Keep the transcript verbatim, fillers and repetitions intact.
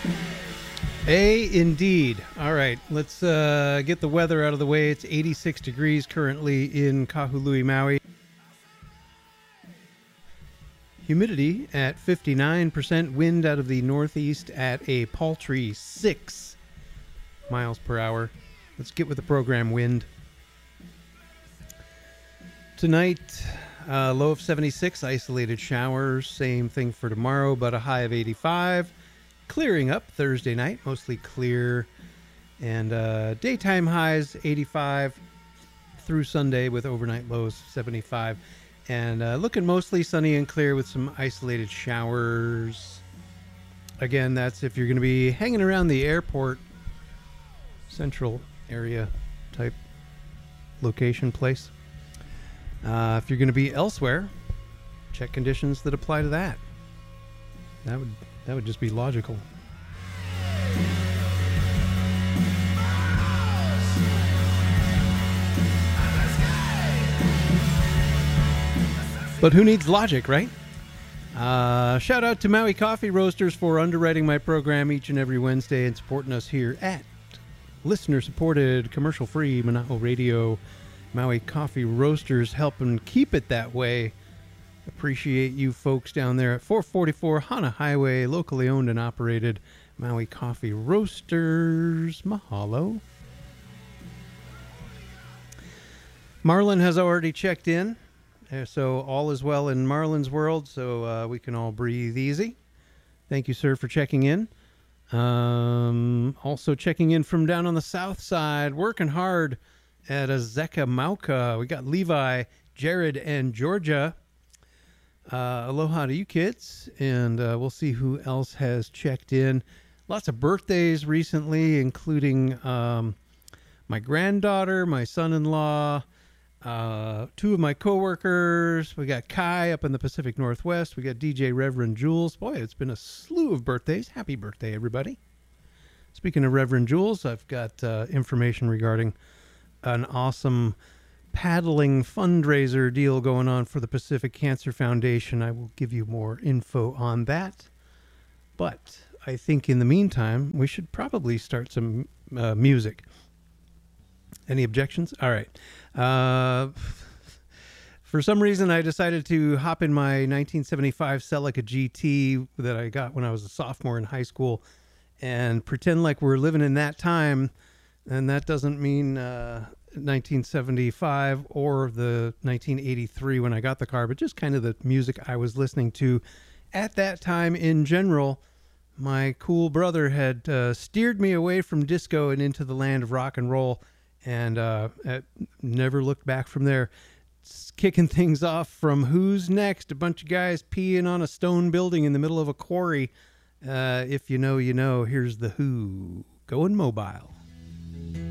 A indeed. All right, let's uh, get the weather out of the way. It's eighty-six degrees currently in Kahului, Maui. Humidity at fifty-nine percent. Wind out of the northeast at a paltry six miles per hour. Let's get with the program, wind. Tonight, uh, low of seventy-six, isolated showers. Same thing for tomorrow, but a high of eighty-five. Clearing up Thursday night, mostly clear. And uh, daytime highs eighty-five through Sunday with overnight lows seventy-five. And uh, looking mostly sunny and clear with some isolated showers. Again, that's if you're going to be hanging around the airport, central area type location place. Uh, if you're going to be elsewhere, check conditions that apply to that. That would that would just be logical. But who needs logic, right? Uh, shout out to Maui Coffee Roasters for underwriting my program each and every Wednesday and supporting us here at listener-supported, commercial-free Mana'o Radio. Maui Coffee Roasters helping keep it that way. Appreciate you folks down there at four forty-four Hana Highway, locally owned and operated Maui Coffee Roasters. Mahalo. Marlon has already checked in, so all is well in Marlon's world, so uh, we can all breathe easy. Thank you, sir, for checking in. Um, also checking in from down on the south side, working hard at Azeka Mauka. We got Levi, Jared, and Georgia. Uh, aloha to you kids, and uh, we'll see who else has checked in. Lots of birthdays recently, including um, my granddaughter, my son-in-law, uh, two of my coworkers. We got Kai up in the Pacific Northwest. We got D J Reverend Jules. Boy, it's been a slew of birthdays. Happy birthday, everybody. Speaking of Reverend Jules, I've got uh, information regarding an awesome paddling fundraiser deal going on for the Pacific Cancer Foundation. I will give you more info on that. But I think in the meantime, we should probably start some uh, music. Any objections? All right. Uh, for some reason, I decided to hop in my nineteen seventy-five Celica G T that I got when I was a sophomore in high school and pretend like we're living in that time. And that doesn't mean uh, nineteen seventy-five or the nineteen eighty-three when I got the car, but just kind of the music I was listening to at that time in general. My cool brother had uh, steered me away from disco and into the land of rock and roll, and uh, never looked back from there. It's kicking things off from Who's Next, a bunch of guys peeing on a stone building in the middle of a quarry. Uh, if you know, you know. Here's the Who, Going Mobile.